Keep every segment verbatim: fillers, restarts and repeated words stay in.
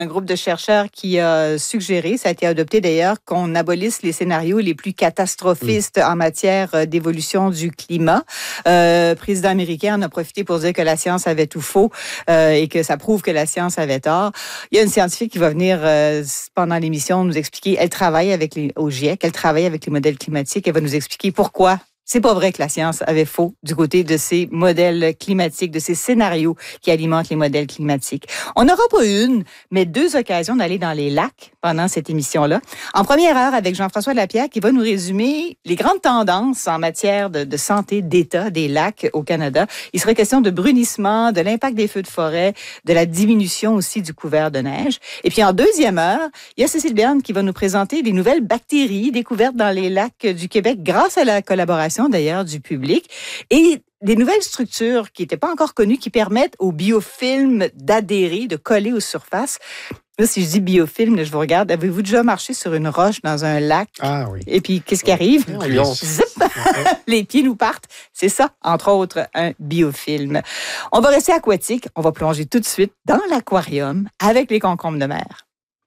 Un groupe de chercheurs qui a suggéré, ça a été adopté d'ailleurs, qu'on abolisse les scénarios les plus catastrophistes mmh. en matière d'évolution du climat. Euh, le président américain en a profité pour dire que la science avait tout faux euh, et que ça prouve que la science avait tort. Il y a une scientifique qui va venir euh, pendant l'émission nous expliquer, elle travaille avec les, au GIEC, elle travaille avec les modèles climatiques, elle va nous expliquer pourquoi c'est pas vrai que la science avait faux du côté de ces modèles climatiques, de ces scénarios qui alimentent les modèles climatiques. On n'aura pas une, mais deux occasions d'aller dans les lacs pendant cette émission-là. En première heure, avec Jean-François Lapierre, qui va nous résumer les grandes tendances en matière de, de santé d'état des lacs au Canada. Il serait question de brunissement, de l'impact des feux de forêt, de la diminution aussi du couvert de neige. Et puis en deuxième heure, il y a Cécile Berne qui va nous présenter des nouvelles bactéries découvertes dans les lacs du Québec grâce à la collaboration d'ailleurs du public et des nouvelles structures qui n'étaient pas encore connues qui permettent aux biofilms d'adhérer, de coller aux surfaces. Là, si je dis biofilm, je vous regarde. Avez-vous déjà marché sur une roche dans un lac? Ah oui. Et puis, qu'est-ce qui arrive? Zip! Les pieds nous partent. C'est ça, entre autres, un biofilm. On va rester aquatique. On va plonger tout de suite dans l'aquarium avec les concombres de mer.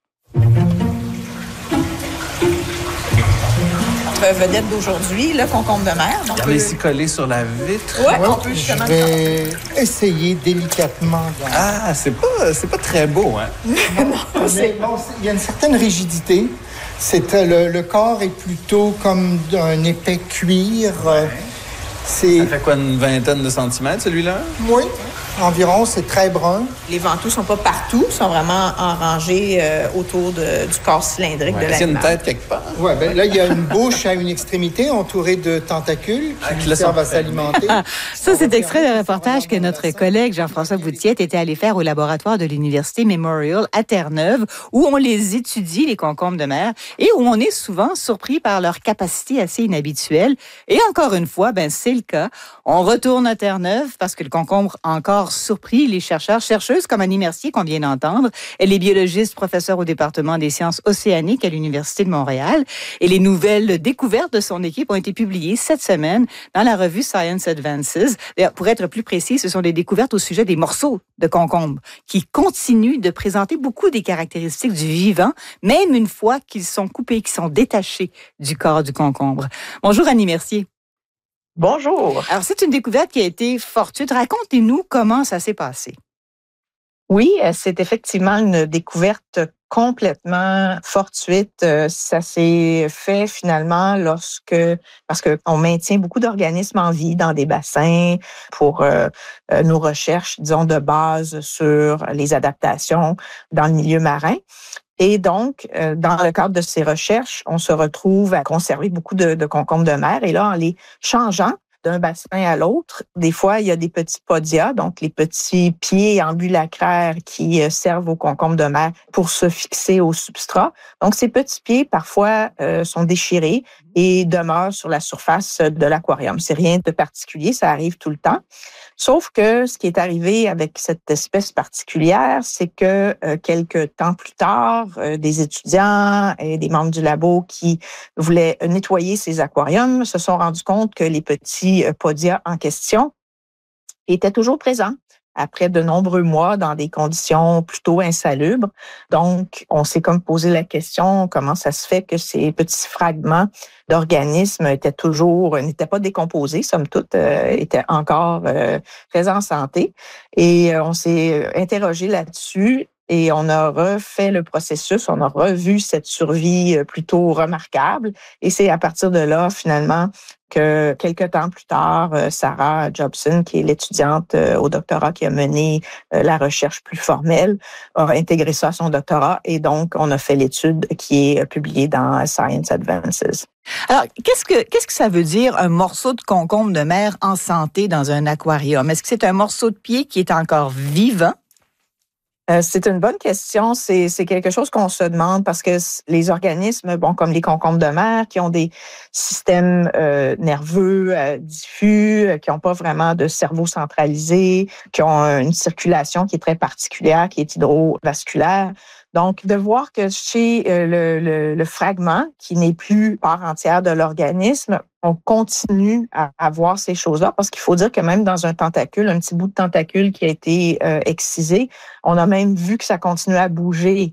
Vedette d'aujourd'hui, le concombre de mer. Donc, on peut ici collé sur la vitre. Oui, ouais, on peut justement... Je vais essayer délicatement. Dans... Ah, c'est pas, c'est pas très beau, hein? non, c'est... Bon, il y a une certaine rigidité. C'est, le, le corps est plutôt comme d'un épais cuir. Ouais. C'est... Ça fait quoi, une vingtaine de centimètres, celui-là? Oui, environ, c'est très brun. Les ventouses sont pas partout, sont vraiment en rangée euh, autour de, du corps cylindrique ouais. de l'animal. Il y a une tête quelque part. Oui, ben là, il y a une bouche à une extrémité entourée de tentacules qui lui servent à s'alimenter. Ça, c'est extrait d'un reportage que notre collègue Jean-François Boutiette était allé faire au laboratoire de l'Université Memorial à Terre-Neuve, où on les étudie, les concombres de mer, et où on est souvent surpris par leur capacité assez inhabituelle. Et encore une fois, ben c'est le cas. On retourne à Terre-Neuve parce que le concombre a encore surpris les chercheurs, chercheuses comme Annie Mercier qu'on vient d'entendre. Elle est biologiste, professeure au département des sciences océaniques à l'Université de Montréal. Et les nouvelles découvertes de son équipe ont été publiées cette semaine dans la revue Science Advances. Pour être plus précis, ce sont des découvertes au sujet des morceaux de concombre qui continuent de présenter beaucoup des caractéristiques du vivant, même une fois qu'ils sont coupés, qu'ils sont détachés du corps du concombre. Bonjour Annie Mercier. Bonjour. Alors, c'est une découverte qui a été fortuite. Racontez-nous comment ça s'est passé. Oui, c'est effectivement une découverte complètement fortuite. Ça s'est fait finalement lorsque, parce qu'on maintient beaucoup d'organismes en vie dans des bassins pour euh, nos recherches, disons, de base sur les adaptations dans le milieu marin. Et donc, euh, dans le cadre de ces recherches, on se retrouve à conserver beaucoup de, de concombres de mer. Et là, en les changeant d'un bassin à l'autre, des fois, il y a des petits podia, donc les petits pieds ambulacraires qui euh, servent aux concombres de mer pour se fixer au substrat. Donc, ces petits pieds, parfois, euh, sont déchirés et demeurent sur la surface de l'aquarium. C'est rien de particulier, ça arrive tout le temps. Sauf que ce qui est arrivé avec cette espèce particulière, c'est que euh, quelques temps plus tard, euh, des étudiants et des membres du labo qui voulaient nettoyer ces aquariums se sont rendus compte que les petits euh, podia en question étaient toujours présents après de nombreux mois dans des conditions plutôt insalubres. Donc, on s'est comme posé la question, comment ça se fait que ces petits fragments d'organismes étaient toujours, n'étaient pas décomposés, somme toute, euh, étaient encore euh, très en santé. Et euh, on s'est interrogé là-dessus et on a refait le processus, on a revu cette survie plutôt remarquable. Et c'est à partir de là, finalement, que quelques temps plus tard, Sarah Jobson, qui est l'étudiante au doctorat qui a mené la recherche plus formelle, a intégré ça à son doctorat et donc on a fait l'étude qui est publiée dans Science Advances. Alors, qu'est-ce que, qu'est-ce que ça veut dire un morceau de concombre de mer en santé dans un aquarium? Est-ce que c'est un morceau de pied qui est encore vivant? Euh, c'est une bonne question. C'est, c'est quelque chose qu'on se demande parce que les organismes, bon, comme les concombres de mer, qui ont des systèmes euh, nerveux euh, diffus, euh, qui n'ont pas vraiment de cerveau centralisé, qui ont une circulation qui est très particulière, qui est hydrovasculaire. Donc, de voir que chez euh, le, le, le fragment, qui n'est plus part entière de l'organisme, on continue à, à voir ces choses-là parce qu'il faut dire que même dans un tentacule, un petit bout de tentacule qui a été euh, excisé, on a même vu que ça continuait à bouger